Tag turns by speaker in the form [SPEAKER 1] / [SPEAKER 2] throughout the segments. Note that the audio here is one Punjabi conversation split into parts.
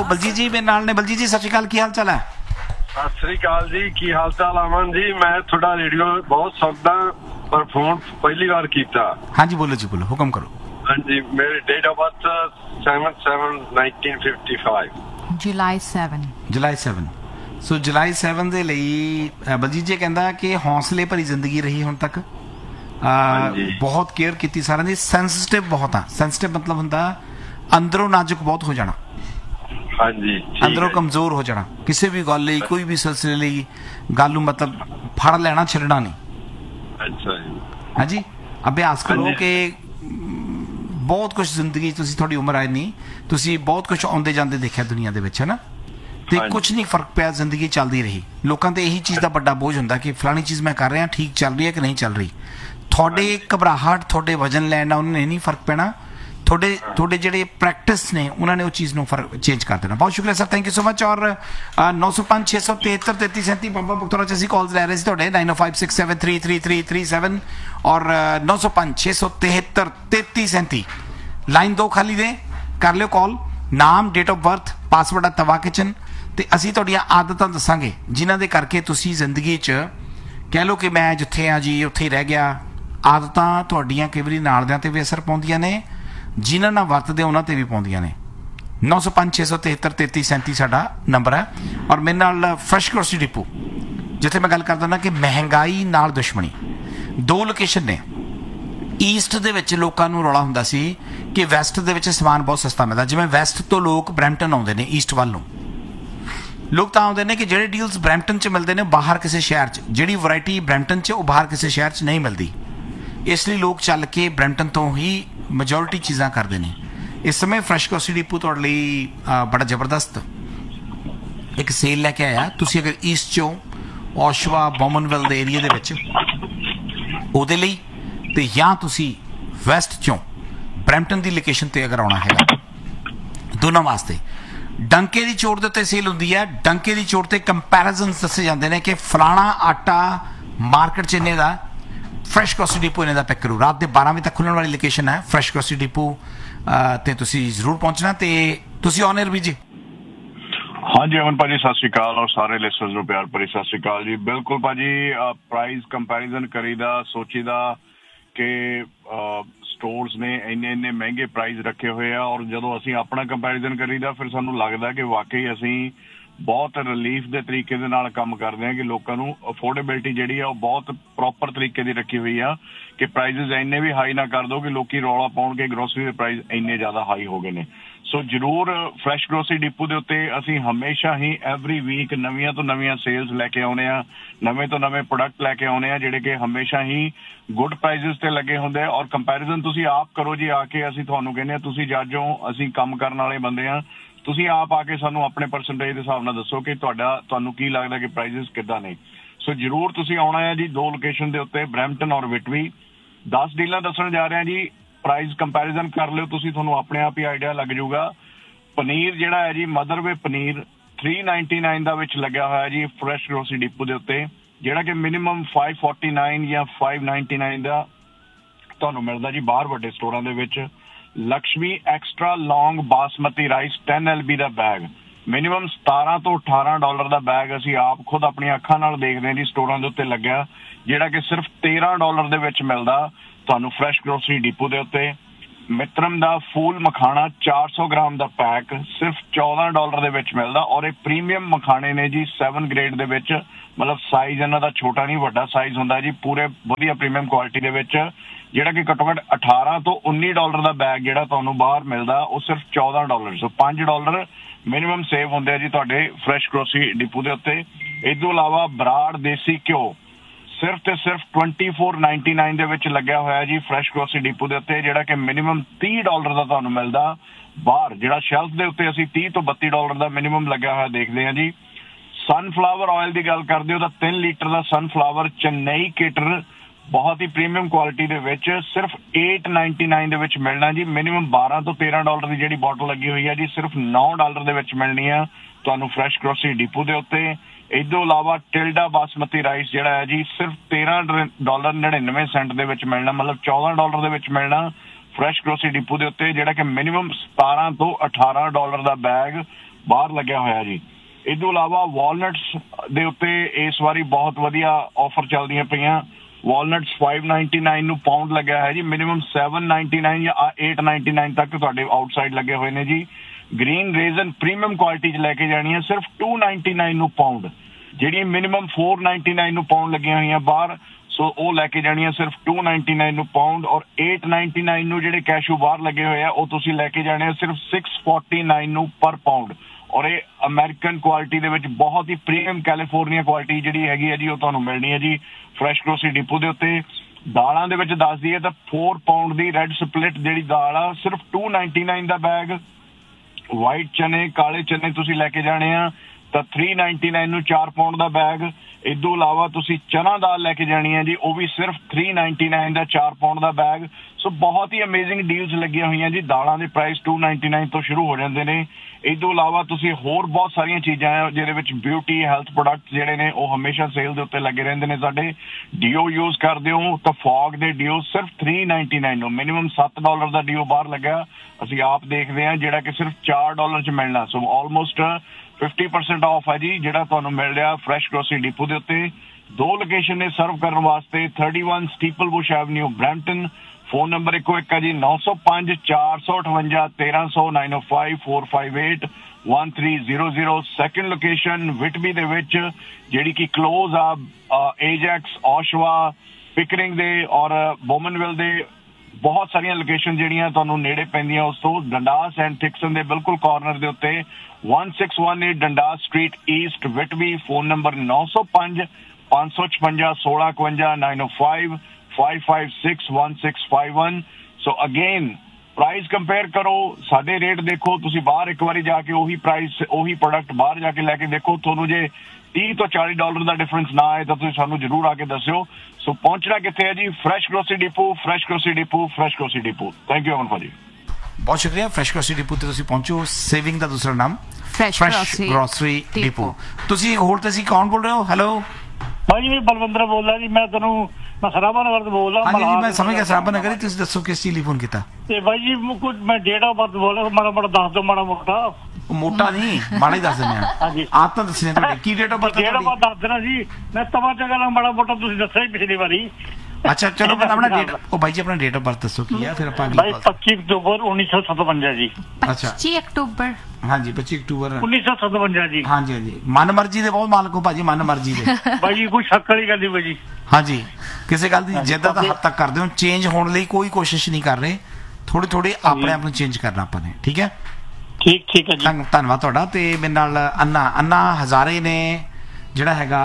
[SPEAKER 1] ਬਲਜੀਤ ਜੀ ਮੇਰੇ ਨਾਲ ਨੇ। ਬਲਜੀਤ ਜੀ ਸਤਿ ਸ਼੍ਰੀ ਅਕਾਲ, ਕੀ ਹਾਲ ਚਾਲ ਹੈ?
[SPEAKER 2] ਸਤਿ ਸ੍ਰੀ ਅਕਾਲ ਜੀ, ਕੀ ਹਾਲ ਚਾਲ ਅਮਨ ਜੀ? ਮੈਂ ਤੁਹਾਡਾ ਰੇਡੀਓ ਬਹੁਤ ਸੁਣਦਾ ਪਰ ਫੋਨ ਪਹਿਲੀ ਵਾਰ ਕੀਤਾ।
[SPEAKER 1] ਹਾਂਜੀ ਬੋਲੋ ਜੀ, ਬੋਲੋ, ਹੁਕਮ ਕਰੋ।
[SPEAKER 2] ਹਾਂਜੀ, ਮੇਰੇ ਡੇਟ ਆਫ ਬਰਥ 7/7/1955
[SPEAKER 1] ਜੁਲਾਈ 7। ਸੋ ਜੁਲਾਈ 7 ਦੇ ਲਈ ਬਲਜੀਤ ਜੀ ਕਹਿੰਦਾ ਕਿ ਹੌਸਲੇ ਭਰੀ ਜ਼ਿੰਦਗੀ ਰਹੀ ਹੁਣ ਤੱਕ। ਬਹੁਤ ਕੇਅਰ ਕੀਤੀ ਸਾਰਿਆਂ ਦੀ। ਸੈਂਸਿਟਿਵ ਬਹੁਤ ਆ। ਸੈਂਸਿਟਿਵ ਮਤਲਬ ਹੁੰਦਾ ਅੰਦਰੋਂ ਨਾਜ਼ੁਕ ਬਹੁਤ ਹੋ ਜਾਣਾ।
[SPEAKER 2] ਹਾਂਜੀ,
[SPEAKER 1] ਅੰਦਰੋਂ ਕਮਜ਼ੋਰ ਹੋ ਜਾਣਾ। ਕਿਸੇ ਵੀ ਗੱਲ ਲਈ, ਕੋਈ ਵੀ ਸਿਲਸਿਲੇ ਲਈ ਗੱਲ ਨੂੰ ਮਤਲਬ ਫੜ ਲੈਣਾ, ਛੱਡਣਾ ਨਹੀਂ।
[SPEAKER 2] ਅੱਛਾ ਜੀ।
[SPEAKER 1] ਹਾਂਜੀ, ਅਭਿਆਸ ਕਰੋ ਕਿ ਬਹੁਤ ਕੁਝ ਜ਼ਿੰਦਗੀ ਤੁਸੀਂ, ਤੁਹਾਡੀ ਉਮਰ ਆਏ ਨਹੀਂ, ਤੁਸੀਂ ਬਹੁਤ ਕੁਝ ਆਉਂਦੇ ਜਾਂਦੇ ਦੇਖਿਆ ਦੁਨੀਆ ਦੇ ਵਿੱਚ, ਹੈ ਨਾ? ਤੇ ਕੁਝ ਨਹੀਂ ਫਰਕ ਪਿਆ, ਜ਼ਿੰਦਗੀ ਚੱਲਦੀ ਰਹੀ। ਲੋਕਾਂ ਤੇ ਇਹੀ ਚੀਜ਼ ਦਾ ਵੱਡਾ ਬੋਝ ਹੁੰਦਾ ਕਿ ਫਲਾਣੀ ਚੀਜ਼ ਮੈਂ ਕਰ ਰਿਹਾ, ਠੀਕ ਚੱਲ ਰਹੀ ਹੈ ਕਿ ਨਹੀਂ ਚੱਲ ਰਹੀ। ਤੁਹਾਡੇ ਘਬਰਾਹਟ, ਤੁਹਾਡੇ ਵਜਨ ਲੈਣ ਨਾਲ ਉਹਨੇ ਨਹੀਂ ਫਰਕ ਪੈਣਾ। ਤੁਹਾਡੇ ਜਿਹੜੇ ਪ੍ਰੈਕਟਿਸ ਨੇ ਉਹਨਾਂ ਨੇ ਉਹ ਚੀਜ਼ ਨੂੰ ਫਰਕ ਚੇਂਜ ਕਰ ਦੇਣਾ। ਬਹੁਤ ਸ਼ੁਕਰੀਆ sir, thank you so much. ਔਰ 905 673 3337 ਬੰਬਾ ਬਖਤੌਰਾ ਚ ਅਸੀਂ ਕਾਲਸ ਲੈ ਰਹੇ ਸੀ ਤੁਹਾਡੇ 9056733337 ਔਰ 905 673 3337 ਲਾਈਨ 2 ਖਾਲੀ ਦੇ ਕਰ ਲਿਓ ਕਾਲ। ਨਾਮ, ਡੇਟ ਆਫ ਬਰਥ, ਪਾਸਵਰਡ ਆ ਤਵਾ ਕਿਚਨ, ਤੇ ਅਸੀਂ ਤੁਹਾਡੀਆਂ ਆਦਤਾਂ ਦੱਸਾਂਗੇ ਜਿਨ੍ਹਾਂ ਦੇ ਕਰਕੇ ਤੁਸੀਂ ਜ਼ਿੰਦਗੀ 'ਚ ਕਹਿ ਲਓ ਕਿ ਮੈਂ ਜਿੱਥੇ ਆ ਜੀ ਉੱਥੇ ਹੀ ਰਹਿ ਗਿਆ। ਆਦਤਾਂ ਤੁਹਾਡੀਆਂ ਕਈ ਵਾਰੀ ਨਾਲਦਿਆਂ ਤੇ ਵੀ ਅਸਰ ਪਾਉਂਦੀਆਂ ਨੇ, ਜਿਨ੍ਹਾਂ ਨਾਲ ਵਰਤਦੇ ਉਹਨਾਂ ਤੇ ਵੀ ਪਾਉਂਦੀਆਂ ਨੇ। 905 673 3337 ਸਾਡਾ ਨੰਬਰ ਹੈ। ਔਰ ਮੇਰੇ ਨਾਲ ਫਰੈਸ਼ ਗਰੋਸਰੀ ਡਿਪੂ, ਜਿੱਥੇ ਮੈਂ ਗੱਲ ਕਰਦਾ ਨਾ ਕਿ ਮਹਿੰਗਾਈ ਨਾਲ ਦੁਸ਼ਮਣੀ। 2 ਲੋਕੇਸ਼ਨ ਨੇ। ਈਸਟ ਦੇ ਵਿੱਚ ਲੋਕਾਂ ਨੂੰ ਰੌਲਾ ਹੁੰਦਾ ਸੀ ਕਿ ਵੈਸਟ ਦੇ ਵਿੱਚ ਸਮਾਨ ਬਹੁਤ ਸਸਤਾ ਮਿਲਦਾ। ਜਿਵੇਂ ਵੈਸਟ ਤੋਂ ਲੋਕ ਬਰੈਂਪਟਨ ਆਉਂਦੇ ਨੇ, ਈਸਟ ਵੱਲ ਨੂੰ ਲੋਕ ਤਾਂ ਆਉਂਦੇ ਨੇ ਕਿ ਜਿਹੜੇ ਡੀਲਸ ਬਰੈਂਪਟਨ 'ਚ ਮਿਲਦੇ ਨੇ ਬਾਹਰ ਕਿਸੇ ਸ਼ਹਿਰ 'ਚ, ਜਿਹੜੀ ਵੈਰਾਈਟੀ ਬਰੈਂਪਟਨ 'ਚ ਉਹ ਬਾਹਰ ਕਿਸੇ ਸ਼ਹਿਰ 'ਚ ਨਹੀਂ ਮਿਲਦੀ। ਇਸ ਲਈ ਲੋਕ ਚੱਲ ਕੇ ਬਰੈਂਪਟਨ ਤੋਂ ਹੀ ਮੈਜੋਰਿਟੀ ਚੀਜ਼ਾਂ ਕਰਦੇ ਨੇ। ਇਸ ਸਮੇਂ ਫਰੈਸ਼ ਗਰੋਸਰੀ ਡਿਪੂ ਤੁਹਾਡੇ ਲਈ ਬੜਾ ਜ਼ਬਰਦਸਤ ਇੱਕ ਸੇਲ ਲੈ ਕੇ ਆਇਆ। ਤੁਸੀਂ ਅਗਰ ਈਸਟ 'ਚੋਂ ਓਸ਼ਵਾ, ਬੋਮਨਵਿਲ ਦੇ ਏਰੀਆ ਦੇ ਵਿੱਚ ਉਹਦੇ ਲਈ, ਤੇ ਜਾਂ ਤੁਸੀਂ ਵੈਸਟ 'ਚੋਂ ਬਰੈਂਪਟਨ ਦੀ ਲੋਕੇਸ਼ਨ 'ਤੇ ਅਗਰ ਆਉਣਾ ਹੈਗਾ, ਦੋਨਾਂ ਵਾਸਤੇ ਡੰਕੇ ਦੀ ਚੋਟ ਦੇ ਉੱਤੇ ਸੇਲ ਹੁੰਦੀ ਹੈ। ਡੰਕੇ ਦੀ ਚੋਟ 'ਤੇ ਕੰਪੈਰੀਜ਼ਨਸ ਦੱਸੇ ਜਾਂਦੇ ਨੇ ਕਿ ਫਲਾਣਾ ਆਟਾ ਮਾਰਕੀਟ 'ਚ ਇੰਨੇ ਦਾ, ਫਰੈਸ਼ ਗਰੋਸਰੀ ਡਿਪੂ ਇਹਨਾਂ ਦਾ ਪਿਕ ਕਰੂ। ਰਾਤ ਦੇ 12 ਵਜੇ ਤੱਕ ਖੁੱਲ੍ਹਣ ਵਾਲੀ ਲੋਕੇਸ਼ਨ ਹੈ ਫਰੈਸ਼ ਗਰੋਸਰੀ ਡਿਪੂ, ਤੇ ਤੁਸੀਂ ਜ਼ਰੂਰ ਪਹੁੰਚਣਾ। ਤੇ ਤੁਸੀਂ ਔਨ 에ਅਰ ਵੀ ਜੀ।
[SPEAKER 3] ਹਾਂਜੀ ਅਮਨ ਭਾਜੀ ਸਤਿ ਸ਼੍ਰੀ ਅਕਾਲ, ਔਰ ਸਾਰੇ ਲਿਸਨਰਸ ਨੂੰ ਪਿਆਰ ਭਰੀ ਸਤਿ ਸ਼੍ਰੀ ਅਕਾਲ ਜੀ। ਬਿਲਕੁਲ ਭਾਜੀ, ਪ੍ਰਾਈਸ ਕੰਪੈਰੀਜ਼ਨ ਕਰੀਦਾ, ਸੋਚੀਦਾ ਕਿ ਸਟੋਰਸ ਨੇ ਇੰਨੇ ਮਹਿੰਗੇ ਪ੍ਰਾਈਸ ਰੱਖੇ ਹੋਏ ਆ, ਔਰ ਜਦੋਂ ਅਸੀਂ ਆਪਣਾ ਕੰਪੈਰੀਜ਼ਨ ਕਰੀਦਾ ਫਿਰ ਸਾਨੂੰ ਲੱਗਦਾ ਕਿ ਵਾਕਈ ਅਸੀਂ ਬਹੁਤ ਰਿਲੀਫ ਦੇ ਤਰੀਕੇ ਦੇ ਨਾਲ ਕੰਮ ਕਰਦੇ ਹਾਂ, ਕਿ ਲੋਕਾਂ ਨੂੰ ਅਫੋਰਡੇਬਿਲਿਟੀ ਜਿਹੜੀ ਆ ਉਹ ਬਹੁਤ ਪ੍ਰੋਪਰ ਤਰੀਕੇ ਦੀ ਰੱਖੀ ਹੋਈ ਆ, ਕਿ ਪ੍ਰਾਈਸਿਸ ਇੰਨੇ ਵੀ ਹਾਈ ਨਾ ਕਰ ਦਿਓ ਕਿ ਲੋਕੀ ਰੌਲਾ ਪਾਉਣ ਕਿ ਗਰੋਸਰੀ ਦੇ ਪ੍ਰਾਈਸ ਇੰਨੇ ਜ਼ਿਆਦਾ ਹਾਈ ਹੋ ਗਏ ਨੇ। ਸੋ ਜ਼ਰੂਰ ਫਰੈਸ਼ ਗਰੋਸਰੀ ਡਿਪੂ ਦੇ ਉੱਤੇ ਅਸੀਂ ਹਮੇਸ਼ਾ ਹੀ ਐਵਰੀ ਵੀਕ ਨਵੀਆਂ ਤੋਂ ਨਵੀਆਂ ਸੇਲਸ ਲੈ ਕੇ ਆਉਂਦੇ ਆ, ਨਵੇਂ ਤੋਂ ਨਵੇਂ ਪ੍ਰੋਡਕਟ ਲੈ ਕੇ ਆਉਂਦੇ ਆ, ਜਿਹੜੇ ਕਿ ਹਮੇਸ਼ਾ ਹੀ ਗੁੱਡ ਪ੍ਰਾਈਸਿਸ ਤੇ ਲੱਗੇ ਹੁੰਦੇ ਆ। ਔਰ ਕੰਪੈਰੀਜ਼ਨ ਤੁਸੀਂ ਆਪ ਕਰੋ ਜੀ ਆ ਕੇ। ਅਸੀਂ ਤੁਹਾਨੂੰ ਕਹਿੰਦੇ ਆ, ਤੁਸੀਂ ਜੱਜ ਹੋ, ਅਸੀਂ ਕੰਮ ਕਰਨ ਵਾਲੇ ਬੰਦੇ ਆ। ਤੁਸੀਂ ਆਪ ਆ ਕੇ ਸਾਨੂੰ ਆਪਣੇ ਪਰਸੈਂਟੇਜ ਦੇ ਹਿਸਾਬ ਨਾਲ ਦੱਸੋ ਕਿ ਤੁਹਾਨੂੰ ਕੀ ਲੱਗਦਾ ਕਿ ਪ੍ਰਾਈਸਿਸ ਕਿੱਦਾਂ ਨੇ। ਸੋ ਜ਼ਰੂਰ ਤੁਸੀਂ ਆਉਣਾ ਹੈ ਜੀ 2 ਲੋਕੇਸ਼ਨ ਦੇ ਉੱਤੇ, ਬਰੈਂਪਟਨ ਔਰ ਵਿਟਵੀ। 10 ਡੀਲਾਂ ਦੱਸਣ ਜਾ ਰਹੇ ਹਾਂ ਜੀ। ਪ੍ਰਾਈਸ ਕੰਪੈਰੀਜ਼ਨ ਕਰ ਲਿਓ ਤੁਸੀਂ, ਤੁਹਾਨੂੰ ਆਪਣੇ ਆਪ ਹੀ ਆਈਡੀਆ ਲੱਗ ਜਾਊਗਾ। ਪਨੀਰ ਜਿਹੜਾ ਹੈ ਜੀ, ਮਦਰ ਵੇ ਪਨੀਰ 399 ਦਾ ਵਿੱਚ ਲੱਗਿਆ ਹੋਇਆ ਜੀ ਫਰੈਸ਼ ਗਰੋਸਰੀ ਡਿਪੂ ਦੇ ਉੱਤੇ, ਜਿਹੜਾ ਕਿ ਮਿਨੀਮਮ 549 ਜਾਂ 599 ਦਾ ਤੁਹਾਨੂੰ ਮਿਲਦਾ ਜੀ ਬਾਹਰ ਵੱਡੇ ਸਟੋਰਾਂ ਦੇ ਵਿੱਚ। ਲਕਸ਼ਮੀ ਐਕਸਟਰਾ ਲੌਂਗ ਬਾਸਮਤੀ ਰਾਈਸ 10 LB ਦਾ ਬੈਗ, ਮਿਨੀਮਮ 17 ਤੋਂ 18 ਡਾਲਰ ਦਾ ਬੈਗ। ਅਸੀਂ ਆਪ ਖੁਦ ਆਪਣੀਆਂ ਅੱਖਾਂ ਨਾਲ ਦੇਖਦੇ ਹਾਂ ਜੀ, ਸਟੋਰਾਂ ਦੇ ਉੱਤੇ ਲੱਗਿਆ, ਜਿਹੜਾ ਕਿ ਸਿਰਫ 13 ਡਾਲਰ ਦੇ ਵਿੱਚ ਮਿਲਦਾ ਤੁਹਾਨੂੰ ਫਰੈਸ਼ ਗਰੋਸਰੀ ਡਿਪੂ ਦੇ ਉੱਤੇ। ਮਿੱਤਰਮ ਦਾ ਫੂਲ ਮਖਾਣਾ 400 ਗ੍ਰਾਮ ਦਾ ਪੈਕ ਸਿਰਫ 14 ਡਾਲਰ ਦੇ ਵਿੱਚ ਮਿਲਦਾ, ਔਰ ਇਹ ਪ੍ਰੀਮੀਅਮ ਮਖਾਣੇ ਨੇ ਜੀ 7 ਗ੍ਰੇਡ ਦੇ ਵਿੱਚ, ਮਤਲਬ ਸਾਈਜ਼ ਇਹਨਾਂ ਦਾ ਛੋਟਾ ਨਹੀਂ ਵੱਡਾ ਸਾਈਜ਼ ਹੁੰਦਾ ਜੀ, ਪੂਰੇ ਵਧੀਆ ਪ੍ਰੀਮੀਅਮ ਕੁਆਲਿਟੀ ਦੇ ਵਿੱਚ, ਜਿਹੜਾ ਕਿ ਘੱਟੋ ਘੱਟ 18 ਤੋਂ 19 ਡਾਲਰ ਦਾ ਬੈਗ ਜਿਹੜਾ ਤੁਹਾਨੂੰ ਬਾਹਰ ਮਿਲਦਾ ਉਹ ਸਿਰਫ 14 ਡਾਲਰ। ਸੋ 5 ਡਾਲਰ ਮਿਨੀਮਮ ਸੇਵ ਹੁੰਦੇ ਆ ਜੀ ਤੁਹਾਡੇ ਫਰੈਸ਼ ਗਰੋਸਰੀ ਡਿਪੂ ਦੇ ਉੱਤੇ। ਇਸ ਤੋਂ ਇਲਾਵਾ ਬਰਾੜ ਦੇਸੀ ਘਿਓ ਸਿਰਫ ਤੇ ਸਿਰਫ 24.99 ਦੇ ਵਿੱਚ ਲੱਗਿਆ ਹੋਇਆ ਜੀ ਫਰੈਸ਼ ਗਰੋਸਰੀ ਡਿਪੂ ਦੇ ਉੱਤੇ, ਜਿਹੜਾ ਕਿ ਮਿਨੀਮਮ 30 ਡਾਲਰ ਦਾ ਤੁਹਾਨੂੰ ਮਿਲਦਾ ਬਾਹਰ। ਜਿਹੜਾ ਸ਼ੈਲਫ ਦੇ ਉੱਤੇ ਅਸੀਂ 30 ਤੋਂ 32 ਡਾਲਰ ਦਾ ਮਿਨੀਮਮ ਲੱਗਿਆ ਹੋਇਆ ਦੇਖਦੇ ਹਾਂ ਜੀ। ਸਨਫਲਾਵਰ ਆਇਲ ਦੀ ਗੱਲ ਕਰਦੇ ਹੋ ਤਾਂ 3 ਲੀਟਰ ਦਾ ਸਨਫਲਾਵਰ ਚੇਨਈ ਕੇਟਰ ਬਹੁਤ ਹੀ ਪ੍ਰੀਮੀਅਮ ਕੁਆਲਿਟੀ ਦੇ ਵਿੱਚ ਸਿਰਫ 899 ਦੇ ਵਿੱਚ ਮਿਲਣਾ ਜੀ। ਮਿਨੀਮਮ 12 ਤੋਂ 13 ਡਾਲਰ ਦੀ ਜਿਹੜੀ ਬੋਟਲ ਲੱਗੀ ਹੋਈ ਹੈ ਜੀ ਸਿਰਫ 9 ਡਾਲਰ ਦੇ ਵਿੱਚ ਮਿਲਣੀ ਆ ਤੁਹਾਨੂੰ ਫਰੈਸ਼ ਗਰੋਸਰੀ ਡਿਪੂ ਦੇ ਉੱਤੇ। ਇਸ ਤੋਂ ਇਲਾਵਾ ਟਿਲਡਾ ਬਾਸਮਤੀ ਰਾਈਸ ਜਿਹੜਾ ਹੈ ਜੀ ਸਿਰਫ 13 ਡਾਲਰ 99 ਸੈਂਟ ਦੇ ਵਿੱਚ ਮਿਲਣਾ, ਮਤਲਬ 14 ਡਾਲਰ ਦੇ ਵਿੱਚ ਮਿਲਣਾ ਫਰੈਸ਼ ਗਰੋਸਰੀ ਡਿਪੂ ਦੇ ਉੱਤੇ, ਜਿਹੜਾ ਕਿ ਮਿਨੀਮਮ 17 ਤੋਂ 18 ਡਾਲਰ ਦਾ ਬੈਗ ਬਾਹਰ ਲੱਗਿਆ ਹੋਇਆ ਜੀ। ਇਸ ਤੋਂ ਇਲਾਵਾ ਵਾਲਨਟਸ ਦੇ ਉੱਤੇ ਇਸ ਵਾਰੀ ਬਹੁਤ ਵਧੀਆ ਆਫਰ ਚੱਲਦੀਆਂ ਪਈਆਂ। ਵਾਲਨਟਸ 599 ਨੂੰ ਪਾਉਂਡ ਲੱਗਿਆ ਹੈ ਜੀ, ਮਿਨੀਮਮ 799 ਜਾਂ 899 ਤੱਕ ਤੁਹਾਡੇ ਆਊਟਸਾਈਡ ਲੱਗੇ ਹੋਏ ਨੇ ਜੀ। ਗ੍ਰੀਨ ਰੇਜ਼ਨ ਪ੍ਰੀਮੀਅਮ ਕੁਆਲਿਟੀ 'ਚ ਲੈ ਕੇ ਜਾਣੀ ਹੈ ਸਿਰਫ 299 ਨੂੰ ਪਾਉਂਡ, ਜਿਹੜੀ ਮਿਨੀਮਮ 499 ਨੂੰ ਪਾਉਂਡ ਲੱਗੀਆਂ ਹੋਈਆਂ ਬਾਹਰ, ਸੋ ਉਹ ਲੈ ਕੇ ਜਾਣੀ ਹੈ ਸਿਰਫ 299 ਨੂੰ ਪਾਉਂਡ। ਔਰ 899 ਨੂੰ ਜਿਹੜੇ ਕੈਸ਼ੂ ਬਾਹਰ ਲੱਗੇ ਹੋਏ ਆ ਉਹ ਤੁਸੀਂ ਲੈ ਕੇ ਜਾਣੇ ਆ ਸਿਰਫ 649 ਨੂੰ ਪਰ ਪਾਉਂਡ। ਔਰ ਇਹ ਅਮਰੀਕਨ ਕੁਆਲਿਟੀ ਦੇ ਵਿੱਚ ਬਹੁਤ ਹੀ ਪ੍ਰੀਮੀਅਮ ਕੈਲੀਫੋਰਨੀਆ ਕੁਆਲਿਟੀ ਜਿਹੜੀ ਹੈਗੀ ਹੈ ਜੀ, ਉਹ ਤੁਹਾਨੂੰ ਮਿਲਣੀ ਹੈ ਜੀ ਫਰੈਸ਼ ਗਰੋਸਰੀ ਡਿਪੂ ਦੇ ਉੱਤੇ। ਦਾਲਾਂ ਦੇ ਵਿੱਚ ਦੱਸ ਦਈਏ ਤਾਂ 4 ਪਾਉਂਡ ਦੀ ਰੈੱਡ ਸਪਲਿਟ ਜਿਹੜੀ ਦਾਲ ਆ ਸਿਰਫ 299 ਦਾ ਬੈਗ। ਵਾਈਟ ਚਨੇ, ਕਾਲੇ ਚਨੇ ਤੁਸੀਂ ਲੈ ਕੇ ਜਾਣੇ ਆ ਤਾਂ 399 ਨੂੰ 4 ਪਾਉਂਡ ਦਾ ਬੈਗ। ਇਸ ਤੋਂ ਇਲਾਵਾ ਤੁਸੀਂ ਚਨਾ ਦਾਲ ਲੈ ਕੇ ਜਾਣੀ ਹੈ ਜੀ, ਉਹ ਵੀ ਸਿਰਫ 399 ਦਾ 4 ਪਾਉਂਡ ਦਾ ਬੈਗ। ਸੋ ਬਹੁਤ ਹੀ ਅਮੇਜ਼ਿੰਗ ਡੀਲਸ ਲੱਗੀਆਂ ਹੋਈਆਂ ਜੀ। ਦਾਲਾਂ ਦੇ ਪ੍ਰਾਈਸ 299 ਤੋਂ ਸ਼ੁਰੂ ਹੋ ਜਾਂਦੇ ਨੇ। ਇਸ ਤੋਂ ਇਲਾਵਾ ਤੁਸੀਂ ਹੋਰ ਬਹੁਤ ਸਾਰੀਆਂ ਚੀਜ਼ਾਂ ਆ ਜਿਹਦੇ ਵਿੱਚ ਬਿਊਟੀ ਹੈਲਥ ਪ੍ਰੋਡਕਟ ਜਿਹੜੇ ਨੇ ਉਹ ਹਮੇਸ਼ਾ ਸੇਲ ਦੇ ਉੱਤੇ ਲੱਗੇ ਰਹਿੰਦੇ ਨੇ ਸਾਡੇ। ਡੀਓ ਯੂਜ਼ ਕਰਦੇ ਹੋ ਤਾਂ ਫੌਗ ਦੇ ਡੀਓ ਸਿਰਫ 399 ਨੂੰ, ਮਿਨੀਮਮ $7 ਦਾ ਡੀਓ ਬਾਹਰ ਲੱਗਾ, ਅਸੀਂ ਆਪ ਦੇਖਦੇ ਹਾਂ, ਜਿਹੜਾ ਕਿ ਸਿਰਫ $4 'ਚ ਮਿਲਣਾ। ਸੋ ਆਲਮੋਸਟ 50% ਆਫ ਹੈ ਜੀ ਜਿਹੜਾ ਤੁਹਾਨੂੰ ਮਿਲ ਰਿਹਾ ਫਰੈਸ਼ ਗਰੋਸਰੀ ਡਿਪੂ ਦੇ ਉੱਤੇ। 2 ਲੋਕੇਸ਼ਨ ਨੇ ਸਰਵ ਕਰਨ ਵਾਸਤੇ, 31 ਸਟੀਪਲ Bush avenue Brampton. Phone number ਇੱਕੋ ਇੱਕ ਹੈ ਜੀ 905 458 1300 905 458 1300। ਸੈਕੰਡ ਲੋਕੇਸ਼ਨ ਵਿਟਬੀ ਦੇ ਵਿੱਚ ਜਿਹੜੀ ਕਿ ਕਲੋਜ਼ ਆ ਏਜੈਕਸ, ਔਸ਼ਵਾ, ਪਿਕਰਿੰਗ ਦੇ ਔਰ ਬੋਮਨਵਿਲ ਦੇ ਬਹੁਤ ਸਾਰੀਆਂ ਲੋਕੇਸ਼ਨ ਜਿਹੜੀਆਂ ਤੁਹਾਨੂੰ ਨੇੜੇ ਪੈਂਦੀਆਂ ਉਸ ਤੋਂ। ਡੰਡਾਸ ਐਂਡ ਥਿਕਸਨ ਦੇ ਬਿਲਕੁਲ ਕਾਰਨਰ ਦੇ ਉੱਤੇ 1618 ਡੰਡਾਸ ਸਟਰੀਟ ਈਸਟ ਵਿਟਬੀ। Phone number 905 556 1651 905 556 1651। ਸੋ ਅਗੇਨ ਪ੍ਰਾਈਸ ਕੰਪੇਅਰ ਕਰੋ, ਸਾਡੇ ਰੇਟ ਦੇਖੋ, ਤੁਸੀਂ ਬਾਹਰ ਇੱਕ ਵਾਰੀ ਜਾ ਕੇ ਉਹੀ ਪ੍ਰਾਈਸ ਉਹੀ ਪ੍ਰੋਡਕਟ ਬਾਹਰ ਜਾ ਕੇ ਲੈ ਕੇ ਦੇਖੋ। ਤੁਹਾਨੂੰ ਜੇ $30 ਤੋਂ $40 ਦਾ ਡਿਫਰੈਂਸ ਨਾ ਆਏ ਤਾਂ ਤੁਸੀਂ ਸਾਨੂੰ ਜ਼ਰੂਰ ਆ ਕੇ ਦੱਸਿਓ। ਸੋ ਪਹੁੰਚਣਾ ਕਿੱਥੇ ਹੈ ਜੀ? Fresh grocery depot, fresh grocery depot, fresh grocery depot. Thank you ਅਮਨ ਭਾਜੀ,
[SPEAKER 1] ਬਹੁਤ ਸ਼ੁਕਰੀਆ। ਫਰੈਸ਼ ਗਰੋਸਰੀ ਡਿਪੂ ਤੇ ਤੁਸੀਂ ਪਹੁੰਚੋ। ਸੇਵਿੰਗ ਦਾ ਦੂਸਰਾ ਨਾਮ
[SPEAKER 4] ਫਰੈਸ਼
[SPEAKER 1] ਗਰੋਸਰੀ ਡਿਪੂ। ਤੁਸੀਂ ਹੋਰ ਤੁਸੀਂ ਕੌਣ ਬੋਲ ਰਹੇ ਹੋ? ਹੈਲੋ
[SPEAKER 5] ਭਾਜੀ ਮੈਂ ਬਲਵਿੰਦਰ ਬੋਲਦਾ ਜੀ। ਮੈਂ ਸਰਾਭਾ ਨਗਰ ਤੋਂ ਬੋਲਦਾ।
[SPEAKER 1] ਹਾਂਜੀ ਜੀ, ਮੈਂ ਸਮਝ ਗਿਆ ਸਰਾਭਾ ਨਗਰ। ਤੁਸੀਂ ਦੱਸੋ ਕਿਸ ਚੀਜ਼ ਲਈ ਫੋਨ ਕੀਤਾ?
[SPEAKER 5] ਤੇ ਬਾਈ ਜੀ ਕੁਝ ਮੈਂ ਡੇਟ ਆਫ ਬਰਥ ਬੋਲ ਰਿਹਾ, ਮਾੜਾ ਮਾੜਾ ਦੱਸ ਦਿਓ, ਮਾੜਾ ਮੋਟਾ।
[SPEAKER 1] ਮੋਟਾ ਨਹੀਂ, ਮਾੜਾ ਹੀ ਦੱਸ ਦਿੰਦੇ ਆ।
[SPEAKER 5] ਹਾਂਜੀ,
[SPEAKER 1] ਆਪ ਤਾਂ ਦੱਸਣੇ ਤੁਹਾਡੇ ਕੀ date of birth?
[SPEAKER 5] Date of birth ਦੱਸ ਦੇਣਾ ਜੀ। ਮੈਂ ਤਵਾ ਚਗਾ ਮਾੜਾ ਮੋਟਾ ਤੁਸੀਂ ਦੱਸਿਆ ਹੀ ਪਿਛਲੀ ਵਾਰੀ।
[SPEAKER 1] ਅੱਛਾ ਚਲੋ, ਫਿਰ ਆਪਣਾ ਡੇਟ, ਉਹ ਬਾਈ ਜੀ ਆਪਣਾ ਡੇਟ ਆਫ ਬਰਥ ਦੱਸੋ ਕੀ ਆ, ਫਿਰ ਆਪਾਂ
[SPEAKER 5] ਬਾਈ 25 ਅਕਤੂਬਰ 1957 ਜੀ।
[SPEAKER 1] ਅੱਛਾ
[SPEAKER 4] 25 ਅਕਤੂਬਰ
[SPEAKER 1] ਹਾਂਜੀ 25 ਅਕਤੂਬਰ
[SPEAKER 5] 1957 ਜੀ।
[SPEAKER 1] ਹਾਂਜੀ ਹਾਂਜੀ, ਮਨ ਮਰਜ਼ੀ ਦੇ ਬਹੁਤ ਮਾਲਕ ਹੋ ਭਾਜੀ, ਮਨ ਮਰਜ਼ੀ ਦੇ।
[SPEAKER 5] ਬਾਈ ਜੀ ਕੋਈ ਸ਼ੱਕ ਵਾਲੀ ਗੱਲ ਨਹੀਂ ਬਾਈ ਜੀ।
[SPEAKER 1] ਹਾਂਜੀ, ਕਿਸੇ ਗੱਲ ਦੀ ਜਿੱਦਾਂ ਦਾ ਹੱਦ ਤੱਕ ਕਰਦੇ ਹੋ। ਚੇਂਜ ਹੋਣ ਲਈ ਕੋਈ ਕੋਸ਼ਿਸ਼ ਨਹੀਂ ਕਰ ਰਹੇ, ਥੋੜੀ ਥੋੜੀ ਆਪਣੇ ਆਪ ਨੂੰ ਚੇਂਜ ਕਰਨਾ ਆਪਾਂ ਨੇ। ਠੀਕ ਹੈ,
[SPEAKER 5] ਠੀਕ ਹੈ ਜੀ,
[SPEAKER 1] ਧੰਨਵਾਦ ਤੁਹਾਡਾ। ਤੇ ਮੇਰੇ ਨਾਲ ਅੰਨਾ ਹਜ਼ਾਰੇ ਨੇ ਜਿਹੜਾ ਹੈਗਾ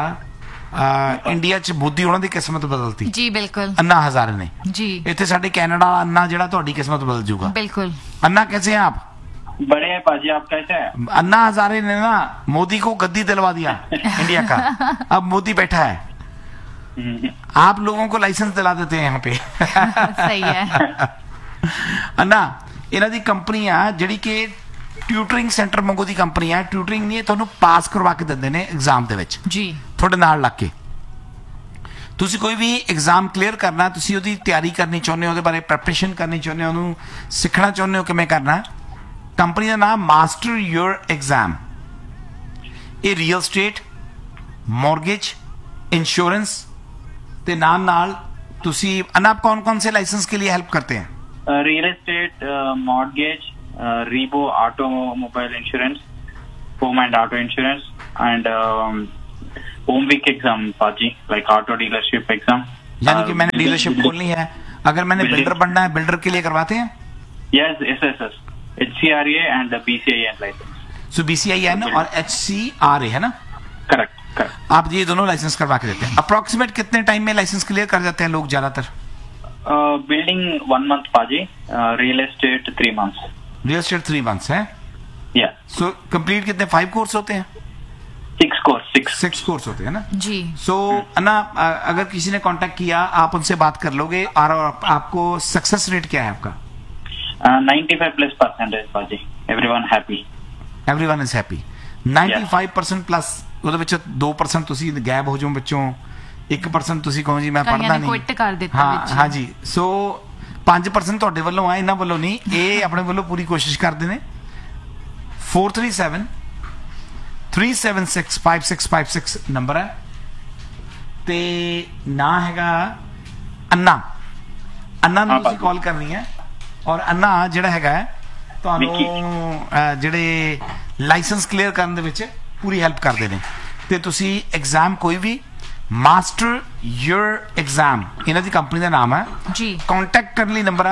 [SPEAKER 1] ਇੰਡੀਆ ਚ ਮੋਦੀ ਉਹਨਾਂ ਦੀ ਕਿਸਮਤ ਬਦਲਤੀ
[SPEAKER 4] ਜੀ। ਬਿਲਕੁਲ
[SPEAKER 1] ਅੰਨਾ ਹਜ਼ਾਰੇ ਨੇ
[SPEAKER 4] जी।
[SPEAKER 1] ਇੱਥੇ ਸਾਡੇ ਕੈਨੇਡਾ ਅੰਨਾ ਜਿਹੜਾ ਤੁਹਾਡੀ ਕਿਸਮਤ ਬਦਲ ਜੂਗਾ।
[SPEAKER 4] बिल्कुल।
[SPEAKER 1] अन्ना कैसे हैं आप?
[SPEAKER 6] बड़े हैं पाजी, आप कैसे हैं?
[SPEAKER 1] अन्ना हजारे ने ना मोदी को गद्दी दिलवा दिया इंडिया का, अब मोदी बैठा है, आप लोगों को लाइसेंस दिला देते हैं यहाँ पे।
[SPEAKER 4] सही है।
[SPEAKER 1] अन्ना ਇਹਨਾਂ ਦੀ ਕੰਪਨੀ ਆ ਜਿਹੜੀ ਕਿ ਟਿਊਟਰਿੰਗ ਸੈਂਟਰ ਮੰਗੋ ਦੀ ਕੰਪਨੀ ਆ। ਟਿਊਟਰਿੰਗ ਨਹੀਂ, ਤੁਹਾਨੂੰ ਪਾਸ ਕਰਵਾ ਕੇ ਦਿੰਦੇ ਨੇ ਐਗਜ਼ਾਮ ਦੇ ਵਿੱਚ
[SPEAKER 4] जी।
[SPEAKER 1] ਤੁਹਾਡੇ ਨਾਲ ਲੱਗ ਕੇ। ਤੁਸੀਂ ਕੋਈ ਵੀ ਐਗਜ਼ਾਮ ਕਲੀਅਰ ਕਰਨਾ, ਤੁਸੀਂ ਉਹਦੀ ਤਿਆਰੀ ਕਰਨੀ ਚਾਹੁੰਦੇ ਹੋ, ਉਹਦੇ ਬਾਰੇ ਪ੍ਰੈਪਰੇਸ਼ਨ ਕਰਨੀ ਚਾਹੁੰਦੇ ਹੋ, ਉਹਨੂੰ ਸਿੱਖਣਾ ਚਾਹੁੰਦੇ ਹੋ ਕਿਵੇਂ ਕਰਨਾ, ਕੰਪਨੀ ਦਾ ਨਾਮ ਮਾਸਟਰ ਯੂਰ ਐਗਜ਼ਾਮ। ਇਹ ਰੀਅਲ ਸਟੇਟ, ਮੌਰਗੇਜ, ਇੰਸ਼ੋरेंस ਤੇ ਨਾਲ ਤੁਸੀਂ अनाप कौन से लाइसेंस के लिए हेल्प करते हैं?
[SPEAKER 6] Real estate, mortgage, रीबो automobile insurance, home and auto insurance and home week exam पाजी, लाइक ऑटो डीलरशिप एग्जाम।
[SPEAKER 1] यानी कि मैंने डीलरशिप खोलनी है, अगर मैंने बिल्डर बनना है, बिल्डर के लिए करवाते हैं?
[SPEAKER 6] Yes HCRA and BCIN licence.
[SPEAKER 1] So BCIN और HCRA है ना?
[SPEAKER 6] करेक्ट।
[SPEAKER 1] आप ये दोनों लाइसेंस करवा के देते हैं। अप्रोक्सीमेट कितने टाइम में लाइसेंस क्लियर कर जाते हैं लोग ज्यादातर?
[SPEAKER 6] बिल्डिंग 1 month पाजी, real estate 3 months।
[SPEAKER 1] Real estate 3 months है।
[SPEAKER 6] या
[SPEAKER 1] सो कंप्लीट कितने 5 कोर्स होते हैं?
[SPEAKER 6] 6 कोर्स
[SPEAKER 1] 6 कोर्स होते हैं ना
[SPEAKER 4] जी।
[SPEAKER 1] सो अन्ना अगर किसी ने कांटेक्ट किया, आप उनसे बात कर लोगे और आपको सक्सेस रेट क्या है आपका?
[SPEAKER 6] 95+% पाजी, everyone happy.
[SPEAKER 1] Everyone is happy. 95% plus ਉਹਦੇ ਵਿੱਚ 2% ਤੁਸੀਂ ਗਾਇਬ ਹੋ ਜਾਓ ਵਿੱਚੋਂ, 1% ਤੁਸੀਂ ਕਹੋ ਜੀ ਮੈਂ ਪੜ੍ਹਦਾ ਨਹੀਂ,
[SPEAKER 4] ਕੁਇਟ ਕਰ ਦਿੱਤਾ ਵਿੱਚ।
[SPEAKER 1] ਹਾਂ ਜੀ। ਸੋ 5% ਤੁਹਾਡੇ ਵੱਲੋਂ ਆ, ਇਹਨਾਂ ਵੱਲੋਂ ਨਹੀਂ। ਇਹ ਆਪਣੇ ਵੱਲੋਂ ਪੂਰੀ ਕੋਸ਼ਿਸ਼ ਕਰਦੇ ਨੇ। 437 3765656 ਨੰਬਰ ਹੈ ਤੇ ਨਾਂ ਹੈਗਾ ਅੰਨਾ ਨੂੰ ਤੁਸੀਂ ਕਾਲ ਕਰਨੀ ਹੈ ਔਰ ਅੰਨਾ ਜਿਹੜਾ ਹੈਗਾ ਤੁਹਾਨੂੰ ਜਿਹੜੇ ਲਾਇਸੈਂਸ ਕਲੀਅਰ ਕਰਨ ਦੇ ਵਿੱਚ ਪੂਰੀ ਹੈਲਪ ਕਰਦੇ ਨੇ ਤੇ ਤੁਸੀਂ ਐਗਜ਼ਾਮ ਕੋਈ ਵੀ ਮਾਸਟਰ ਯੂਰ ਐਗਜ਼ਾਮ ਇਹਨਾਂ ਦੀ ਕੰਪਨੀ ਦਾ ਨਾਮ ਹੈ
[SPEAKER 4] जी
[SPEAKER 1] कांटेक्ट करने लिए नंबर है